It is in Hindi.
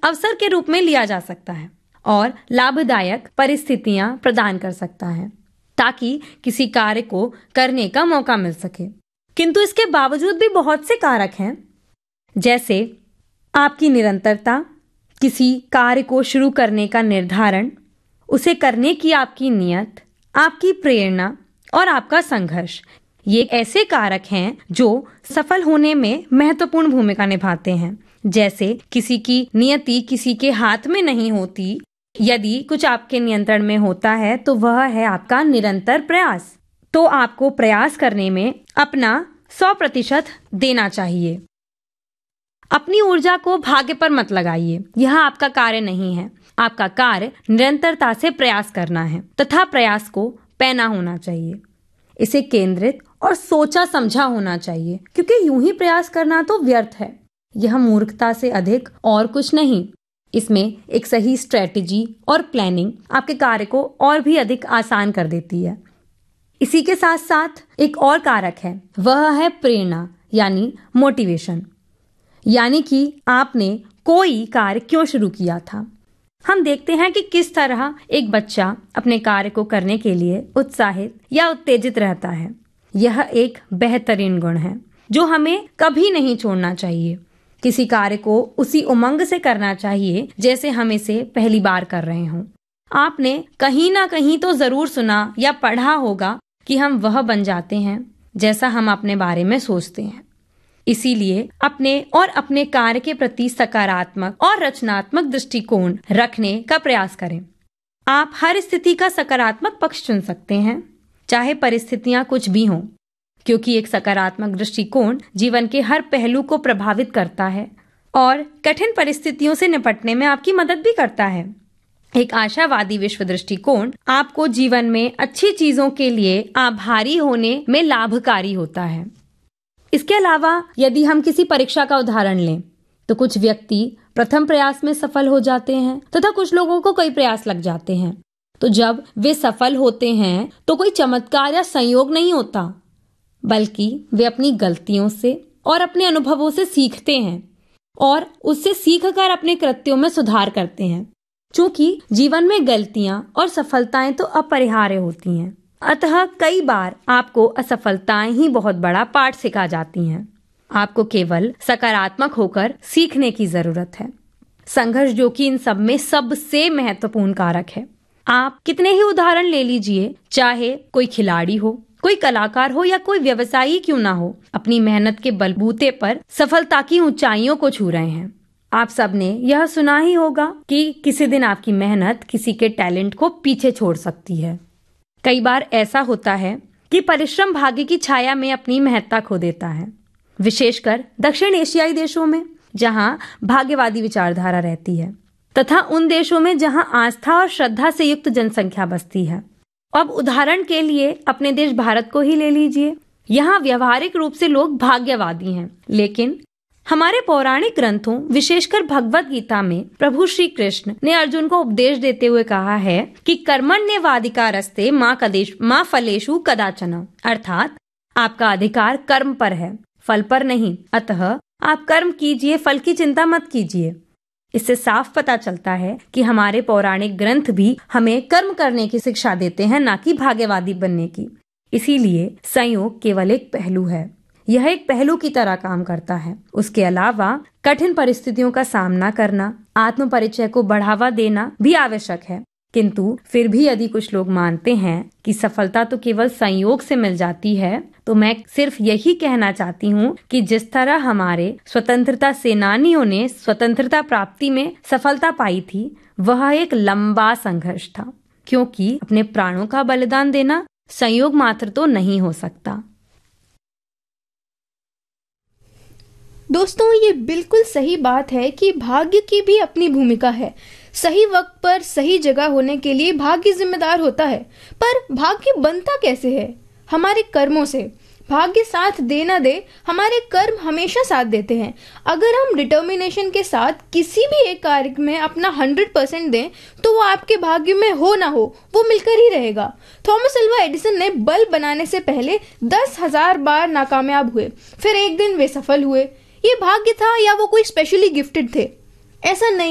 अवसर के रूप में लिया जा सकता है और लाभदायक परिस्थितियां प्रदान कर सकता है ताकि किसी कार्य को करने का मौका मिल सके। किंतु इसके बावजूद भी बहुत से कारक हैं, जैसे आपकी निरंतरता, किसी कार्य को शुरू करने का निर्धारण, उसे करने की आपकी नियत, आपकी प्रेरणा और आपका संघर्ष। ये ऐसे कारक हैं जो सफल होने में महत्वपूर्ण भूमिका निभाते हैं। जैसे किसी की नियति किसी के हाथ में नहीं होती, यदि कुछ आपके नियंत्रण में होता है तो वह है आपका निरंतर प्रयास। तो आपको प्रयास करने में अपना 100% देना चाहिए। अपनी ऊर्जा को भाग्य पर मत लगाइए, यह आपका कार्य नहीं है। आपका कार्य निरंतरता से प्रयास करना है तथा प्रयास को पैना होना चाहिए। इसे केंद्रित और सोचा समझा होना चाहिए, क्योंकि यूं ही प्रयास करना तो व्यर्थ है। यह मूर्खता से अधिक और कुछ नहीं। इसमें एक सही स्ट्रेटेजी और प्लानिंग आपके कार्य को और भी अधिक आसान कर देती है। इसी के साथ साथ एक और कारक है, वह है प्रेरणा यानी मोटिवेशन, यानी कि आपने कोई कार्य क्यों शुरू किया था। हम देखते हैं कि किस तरह एक बच्चा अपने कार्य को करने के लिए उत्साहित या उत्तेजित रहता है। यह एक बेहतरीन गुण है जो हमें कभी नहीं छोड़ना चाहिए। किसी कार्य को उसी उमंग से करना चाहिए जैसे हम इसे पहली बार कर रहे हों। आपने कहीं ना कहीं तो जरूर सुना या पढ़ा होगा कि हम वह बन जाते हैं जैसा हम अपने बारे में सोचते हैं। इसीलिए अपने और अपने कार्य के प्रति सकारात्मक और रचनात्मक दृष्टिकोण रखने का प्रयास करें। आप हर स्थिति का सकारात्मक पक्ष चुन सकते हैं, चाहे परिस्थितियां कुछ भी हों, क्योंकि एक सकारात्मक दृष्टिकोण जीवन के हर पहलू को प्रभावित करता है और कठिन परिस्थितियों से निपटने में आपकी मदद भी करता है। एक आशावादी विश्व दृष्टिकोण आपको जीवन में अच्छी चीजों के लिए आभारी होने में लाभकारी होता है। इसके अलावा यदि हम किसी परीक्षा का उदाहरण लें तो कुछ व्यक्ति प्रथम प्रयास में सफल हो जाते हैं तथा कुछ लोगों को कई प्रयास लग जाते हैं। तो जब वे सफल होते हैं तो कोई चमत्कार या संयोग नहीं होता, बल्कि वे अपनी गलतियों से और अपने अनुभवों से सीखते हैं और उससे सीखकर अपने कृत्यों में सुधार करते हैं। चूंकि जीवन में गलतियां और सफलताएं तो अपरिहार्य होती हैं, अतः कई बार आपको असफलताएं ही बहुत बड़ा पाठ सिखा जाती हैं। आपको केवल सकारात्मक होकर सीखने की जरूरत है। संघर्ष जो कि इन सब में सबसे महत्वपूर्ण कारक है। आप कितने ही उदाहरण ले लीजिए, चाहे कोई खिलाड़ी हो, कोई कलाकार हो या कोई व्यवसायी क्यों ना हो, अपनी मेहनत के बलबूते पर सफलता की ऊंचाइयों को छू रहे हैं। आप सबने यह सुना ही होगा कि किसी दिन आपकी मेहनत किसी के टैलेंट को पीछे छोड़ सकती है। कई बार ऐसा होता है कि परिश्रम भाग्य की छाया में अपनी महत्ता खो देता है, विशेषकर दक्षिण एशियाई देशों में जहां भाग्यवादी विचारधारा रहती है तथा उन देशों में जहां आस्था और श्रद्धा से युक्त जनसंख्या बसती है। अब उदाहरण के लिए अपने देश भारत को ही ले लीजिए। यहाँ व्यावहारिक रूप से लोग भाग्यवादी हैं, लेकिन हमारे पौराणिक ग्रंथों विशेषकर भगवत गीता में प्रभु श्री कृष्ण ने अर्जुन को उपदेश देते हुए कहा है कि कर्मण्येवाधिकारस्ते मा फलेषु कदाचन, अर्थात आपका अधिकार कर्म पर है, फल पर नहीं। अतः आप कर्म कीजिए, फल की चिंता मत कीजिए। इससे साफ पता चलता है कि हमारे पौराणिक ग्रंथ भी हमें कर्म करने की शिक्षा देते हैं, ना कि भाग्यवादी बनने की। इसीलिए संयोग केवल एक पहलू है, यह एक पहलू की तरह काम करता है। उसके अलावा कठिन परिस्थितियों का सामना करना, आत्म परिचय को बढ़ावा देना भी आवश्यक है। किंतु फिर भी यदि कुछ लोग मानते हैं कि सफलता तो केवल संयोग से मिल जाती है, तो मैं सिर्फ यही कहना चाहती हूँ कि जिस तरह हमारे स्वतंत्रता सेनानियों ने स्वतंत्रता प्राप्ति में सफलता पाई थी, वह एक लंबा संघर्ष था, क्योंकि अपने प्राणों का बलिदान देना संयोग मात्र तो नहीं हो सकता। दोस्तों, ये बिल्कुल सही बात है कि भाग्य की भी अपनी भूमिका है। सही वक्त पर सही जगह होने के लिए भाग्य जिम्मेदार होता है, पर भाग्य बनता कैसे है? हमारे कर्मों से। भाग्य साथ दे ना दे, हमारे कर्म हमेशा साथ देते हैं। अगर हम डिटर्मिनेशन के साथ किसी भी एक कार्य में अपना 100% दें, तो वो आपके भाग्य में हो ना हो, वो मिलकर ही रहेगा। थॉमस अल्वा एडिसन ने बल्ब बनाने से पहले 10,000 बार नाकामयाब हुए, फिर एक दिन वे सफल हुए। ये भाग्य था या वो कोई स्पेशली गिफ्टेड थे? ऐसा नहीं।